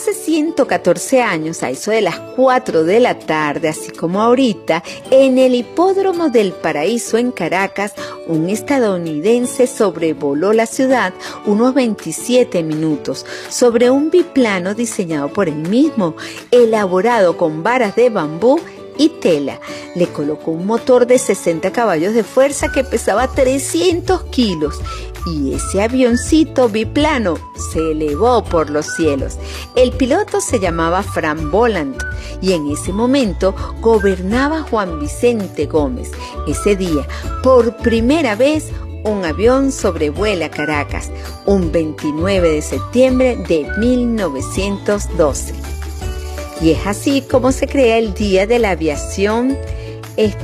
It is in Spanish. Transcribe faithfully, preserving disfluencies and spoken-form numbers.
Hace ciento catorce años, a eso de las cuatro de la tarde, así como ahorita, en el Hipódromo del Paraíso en Caracas, un estadounidense sobrevoló la ciudad unos veintisiete minutos sobre un biplano diseñado por él mismo, elaborado con varas de bambú y tela. Le colocó un motor de sesenta caballos de fuerza que pesaba trescientos kilos y ese avioncito biplano se elevó por los cielos. El piloto se llamaba Frank Boland y en ese momento gobernaba Juan Vicente Gómez. Ese día, por primera vez, un avión sobrevuela Caracas, un veintinueve de septiembre de mil novecientos doce. Y es así como se crea el Día de la Aviación